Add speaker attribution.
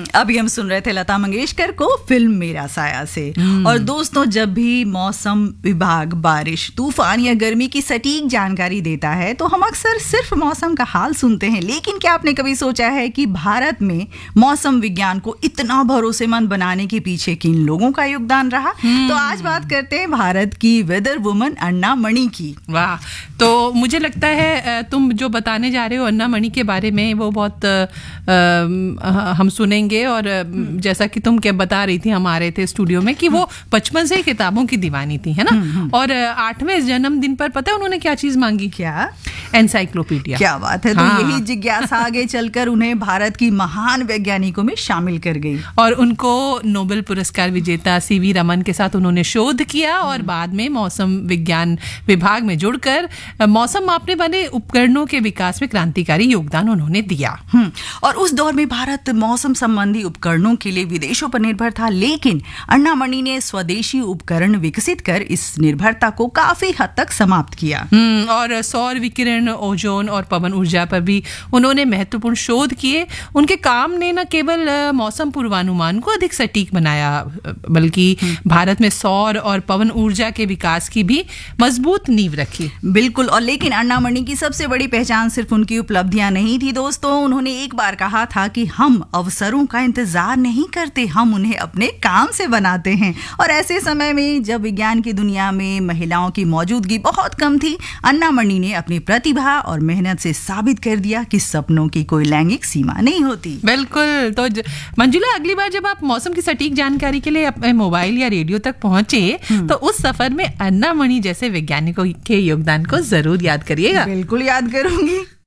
Speaker 1: अभी हम सुन रहे थे लता मंगेशकर को फिल्म मेरा साया से। और दोस्तों, जब भी मौसम विभाग बारिश, तूफान या गर्मी की सटीक जानकारी देता है तो हम अक्सर सिर्फ मौसम का हाल सुनते हैं, लेकिन क्या आपने कभी सोचा है कि भारत में मौसम विज्ञान को इतना भरोसेमंद बनाने के पीछे किन लोगों का योगदान रहा? तो आज बात करते हैं भारत की वेदर वुमन अन्ना मणि की।
Speaker 2: वाह, तो मुझे लगता है तुम जो बताने जा रहे हो अन्ना मणि के बारे में वो बहुत हम सुनेंगे। और जैसा कि तुम क्या बता रही थी, हम आ रहे थे स्टूडियो में कि वो बचपन से ही किताबों की दीवानी थी, है ना। और 8वें जन्मदिन पर पता है उन्होंने क्या चीज मांगी?
Speaker 1: क्या?
Speaker 2: एनसाइक्लोपीडिया।
Speaker 1: क्या बात है। तो यही जिज्ञासा आगे चलकर उन्हें भारत की महान वैज्ञानिकों में शामिल कर गई।
Speaker 2: और उनको नोबेल पुरस्कार विजेता सीवी रमन के साथ उन्होंने शोध किया और बाद में मौसम विज्ञान विभाग में जुड़कर मौसम मापने वाले उपकरणों के विकास में क्रांतिकारी योगदान उन्होंने दिया।
Speaker 1: और उस दौर में भारत मौसम संबंधी उपकरणों के लिए विदेशों पर निर्भर था, लेकिन अन्ना मणि ने स्वदेशी उपकरण विकसित कर इस निर्भरता को काफी हद तक समाप्त किया।
Speaker 2: और सौर विकिरण, ओजोन और पवन ऊर्जा पर भी उन्होंने महत्वपूर्ण शोध किए। उनके काम ने न केवल मौसम पूर्वानुमान को अधिक सटीक बनाया, बल्कि भारत में सौर और पवन ऊर्जा के विकास की भी मजबूत नींव रखी।
Speaker 1: बिल्कुल। और लेकिन अन्ना मणि की सबसे बड़ी पहचान सिर्फ उनकी उपलब्धियां नहीं थी दोस्तों। उन्होंने एक बार कहा था कि हम अवसरों का इंतजार नहीं करते, हम उन्हें अपने काम से बनाते हैं। और ऐसे समय में जब विज्ञान की दुनिया में महिलाओं की मौजूदगी बहुत कम थी, अन्ना मणि ने अपनी प्रतिभा और मेहनत से साबित कर दिया कि सपनों की कोई लैंगिक सीमा नहीं होती।
Speaker 2: बिल्कुल। तो मंजुला, अगली बार जब आप मौसम की सटीक जानकारी के लिए अपने मोबाइल या रेडियो तक पहुंचे तो उस सफर में अन्ना मणि जैसे वैज्ञानिकों के योगदान को जरूर याद करिएगा।
Speaker 1: बिल्कुल याद करूंगी।